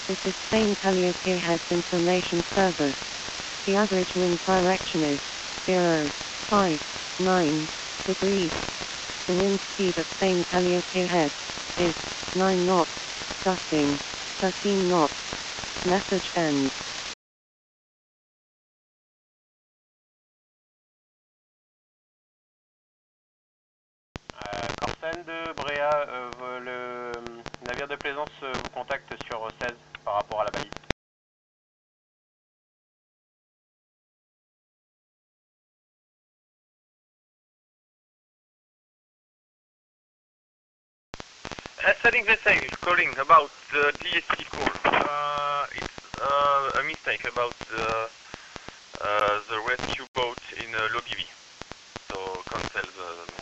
This is Spain Calliope Heads Information Service. The average wind direction is 0.59 degrees. The wind speed at Spain Calliope Heads is 9 knots, gusting 13 knots. Message ends. Corsen de Bréa, le navire de plaisance vous contacte sur 16 par rapport à la balise. Setting the sail, calling about the DSC call. It's a mistake about the rescue boat in Logivi. So cancel the